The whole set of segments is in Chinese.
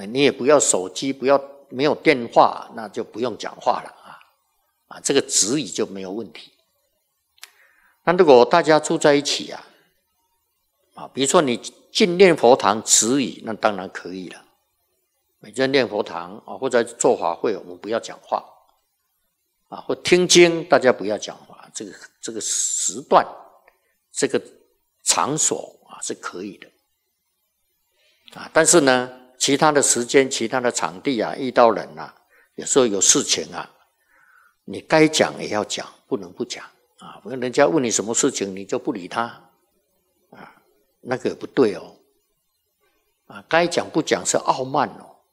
你也不要手机，不要没有电话，那就不用讲话了这个止语就没有问题。那如果大家住在一起比如说你进念佛堂止语，那当然可以了。每天念佛堂或者做法会，我们不要讲话或听经，大家不要讲话。这个时段，这个场所是可以的但是呢，其他的时间、其他的场地遇到人有时候有事情你该讲也要讲，不能不讲不然人家问你什么事情，你就不理他那个也不对该讲不讲是傲慢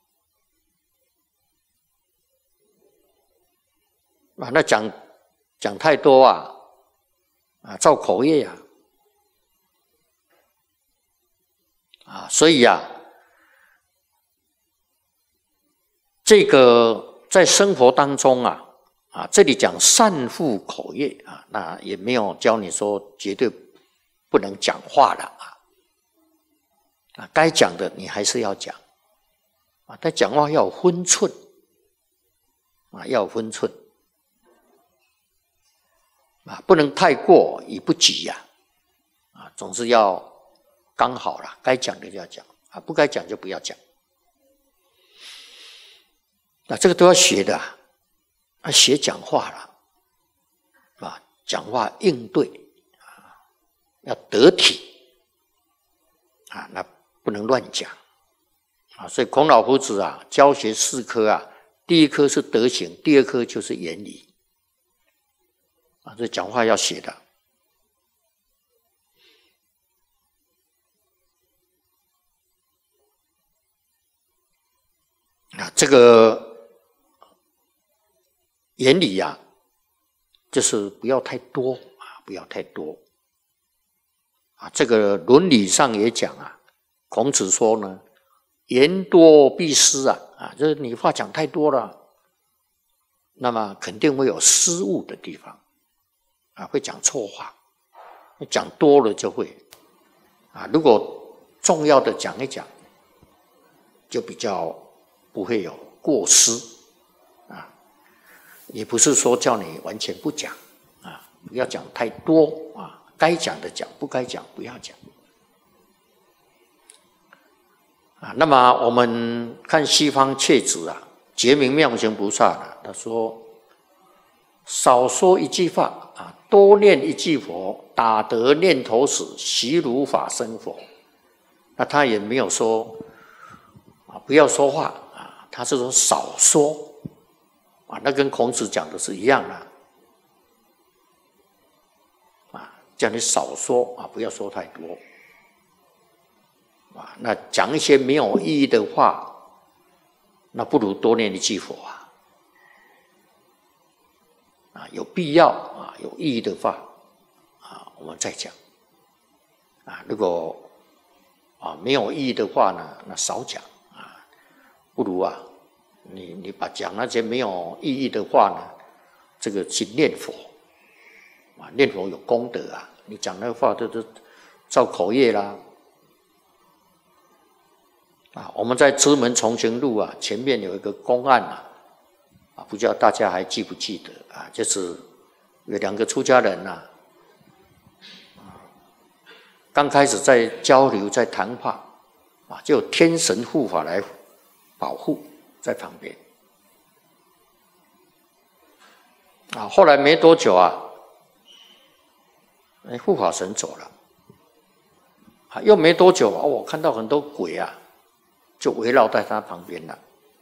那讲太多造口业所以这个在生活当中这里讲善护口业那也没有教你说绝对不能讲话了该讲的你还是要讲但讲话要有分寸要有分寸不能太过于不及总是要刚好了，该讲的就要讲不该讲就不要讲这个都要学的学讲话了讲话应对要得体那不能乱讲所以孔老夫子教学4科第1科是德行，第2科就是言语所以讲话要学的这个言语就是不要太多不要太多这个伦理上也讲孔子说呢，言多必失就是你话讲太多了，那么肯定会有失误的地方会讲错话，讲多了就会如果重要的讲一讲，就比较不会有过失也不是说叫你完全不讲不要讲太多该讲的讲，不该讲不要讲那么我们看西方切子觉明妙行菩萨他说少说一句话多念一句佛，打得念头时，习如法生佛。那他也没有说不要说话他是说少说那跟孔子讲的是一样的叫你少说不要说太多那讲一些没有意义的话，那不如多念一句佛有必要有意义的话我们再讲如果没有意义的话呢，那少讲不如你把讲那些没有意义的话呢，这个去念佛念佛有功德你讲那话都造口业啦我们在知门重行路前面有一个公案不知道大家还记不记得就是有2个出家人刚开始在交流在谈话就有天神护法来保护在旁边后来没多久护法神走了又没多久我看到很多鬼就围绕在他旁边了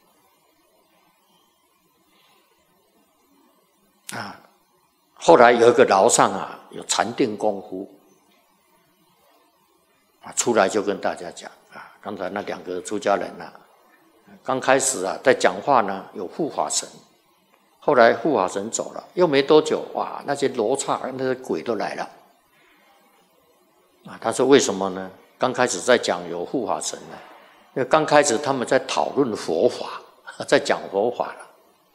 后来有一个老上有禅定功夫出来就跟大家讲刚才那2个出家人刚开始在讲话呢有护法神，后来护法神走了又没多久那些罗刹那些鬼都来了他说为什么呢？刚开始在讲有护法神呢，因为刚开始他们在讨论佛法，在讲佛法了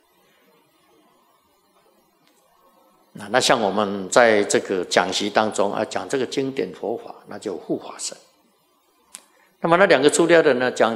那像我们在这个讲习当中讲这个经典佛法，那就护法神。那么那2个出家人呢讲